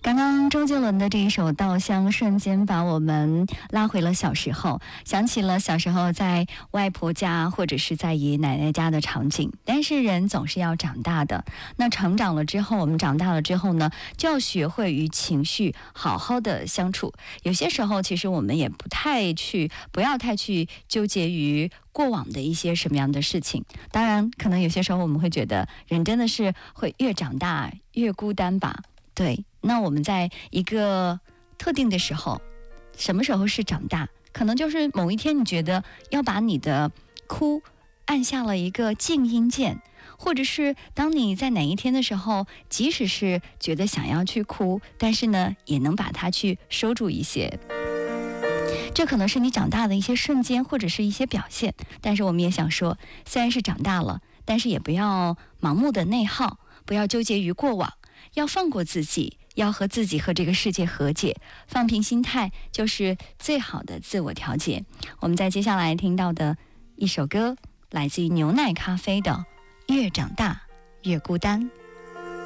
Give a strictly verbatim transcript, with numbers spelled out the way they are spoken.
刚刚周杰伦的这一首《稻香》瞬间把我们拉回了小时候，想起了小时候在外婆家或者是在爷爷奶奶家的场景。但是人总是要长大的，那成长了之后，我们长大了之后呢，就要学会与情绪好好的相处。有些时候其实我们也不太去不要太去纠结于过往的一些什么样的事情。当然可能有些时候我们会觉得人真的是会越长大越孤单吧。对，那我们在一个特定的时候，什么时候是长大？可能就是某一天你觉得要把你的哭按下了一个静音键，或者是当你在哪一天的时候，即使是觉得想要去哭，但是呢也能把它去收住一些。这可能是你长大的一些瞬间，或者是一些表现。但是我们也想说，虽然是长大了，但是也不要盲目的内耗，不要纠结于过往，要放过自己，要和自己和这个世界和解，放平心态就是最好的自我调节。我们在接下来听到的一首歌，来自于牛奶咖啡的《越长大越孤单》。